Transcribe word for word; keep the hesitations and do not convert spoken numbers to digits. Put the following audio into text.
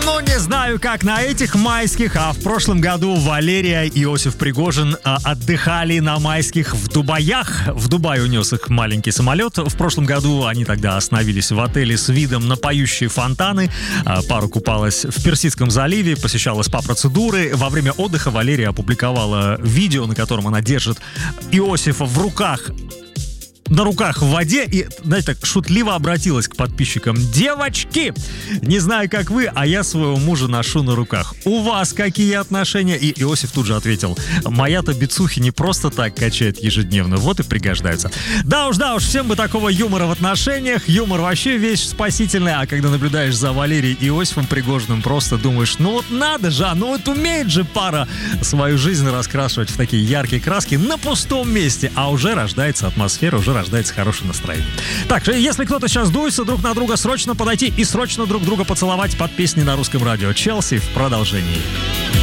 Ну, не знаю, как на этих майских, а в прошлом году Валерия и Иосиф Пригожин а, отдыхали на майских в Дубаях. В Дубае унес их маленький самолет. В прошлом году они тогда остановились в отеле с видом на поющие фонтаны. А, пара купалась в Персидском заливе, посещала спа-процедуры. Во время отдыха Валерия опубликовала видео, на котором она держит Иосифа в руках. На руках в воде и, знаете, так шутливо обратилась к подписчикам. Девочки, не знаю, как вы, а я своего мужа ношу на руках. У вас какие отношения? И Иосиф тут же ответил: моя-то бицухи не просто так качает ежедневно, вот и пригождаются. Да уж, да уж, всем бы такого юмора в отношениях. Юмор вообще вещь спасительная, а когда наблюдаешь за Валерией и Иосифом Пригожиным, просто думаешь, ну вот надо же, ну вот умеет же пара свою жизнь раскрашивать в такие яркие краски на пустом месте, а уже рождается атмосфера, уже рождается хорошее настроение. Так, если кто-то сейчас дуется друг на друга, срочно подойти и срочно друг друга поцеловать под песни на русском радио. Челси в продолжении.